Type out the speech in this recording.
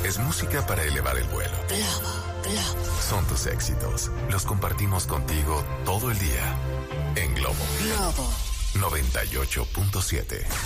Es música para elevar el vuelo. Son tus éxitos. Los compartimos contigo todo el día. En Globo. 98.7.